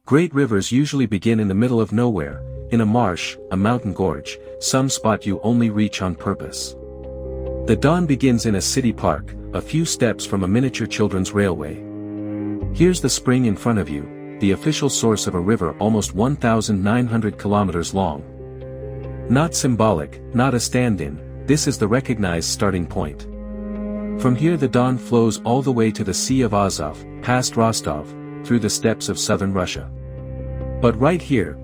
Great rivers usually begin in the middle of nowhere, in a marsh, a mountain gorge, some spot you only reach on purpose. The Don begins in a city park, a few steps from a miniature children's railway. Here's the spring in front of you, the official source of a river almost 1,900 kilometers long. Not symbolic, not a stand-in, this is the recognized starting point. From here the Don flows all the way to the Sea of Azov, past Rostov, through the steppes of southern Russia. But right here,